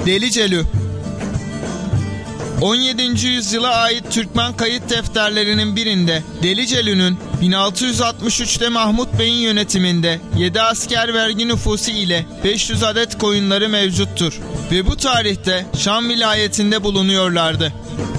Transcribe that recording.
Deli Celü. 17. yüzyıla ait Türkmen kayıt defterlerinin birinde Deli Celü'nün 1663'te Mahmut Bey'in yönetiminde 7 asker vergi nüfusu ile 500 adet koyunları mevcuttur ve bu tarihte Şam vilayetinde bulunuyorlardı.